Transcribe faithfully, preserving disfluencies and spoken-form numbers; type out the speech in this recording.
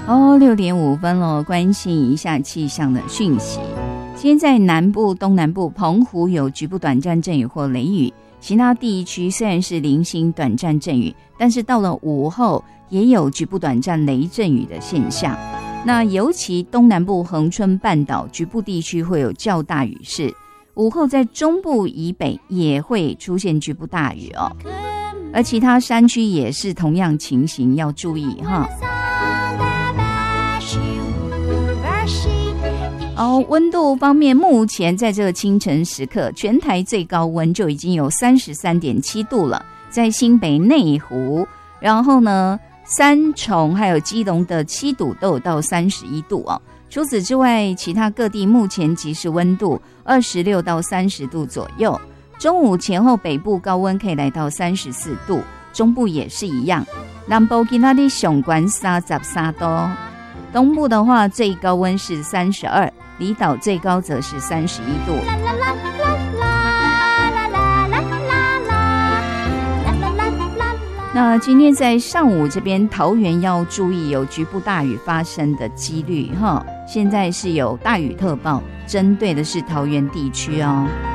哦，六点五分了，关心一下气象的讯息。今天在南部、东南部、澎湖有局部短暂阵雨或雷雨，其他地区虽然是零星短暂阵雨，但是到了午后也有局部短暂雷阵雨的现象。那尤其东南部恒春半岛局部地区会有较大雨势，午后在中部以北也会出现局部大雨哦。而其他山区也是同样情形，要注意哈。哦，温度方面，目前在这个清晨时刻，全台最高温就已经有 三十三点七 度了，在新北内湖，然后呢，三重还有基隆的七堵都有到三十一度哦。除此之外，其他各地目前即时温度二十六到三十度左右。中午前后北部高温可以来到三十四度，中部也是一样。南部今天的上关三十三度，东部的话最高温是三十二，离岛最高则是三十一度。那今天在上午这边，桃园要注意有局部大雨发生的几率哈。现在是有大雨特报，针对的是桃园地区哦。